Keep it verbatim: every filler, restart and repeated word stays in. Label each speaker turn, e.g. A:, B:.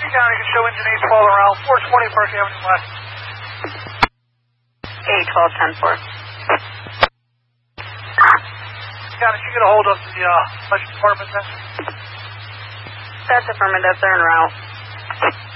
A: County can show engine eight twelve around four twenty Park Avenue West.
B: eight twelve ten four.
A: County, did you get a hold of the uh, budget department then?
B: That's affirmative. They're en route.